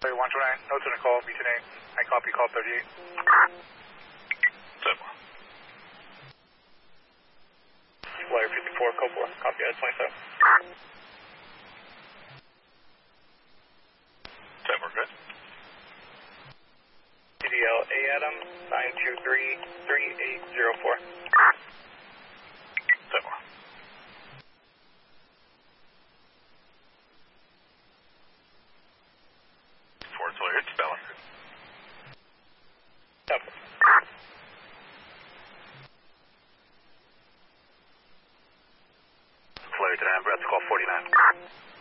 129, no to Nicole, B28. I copy, call 38. Setmore. Flyer 54, code 4, copy at 27. Setmore, good. CDL A Adam, 923-3804. Setmore. Fort Sawyer, it's Bella. Yep. Flyer to Amber, that's call 49.